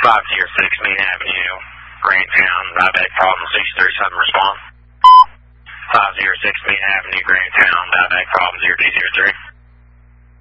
506 Main Avenue, Grandtown, diabetic problem 637, respond. 506 Main Avenue, Grandtown, diabetic problem 0203.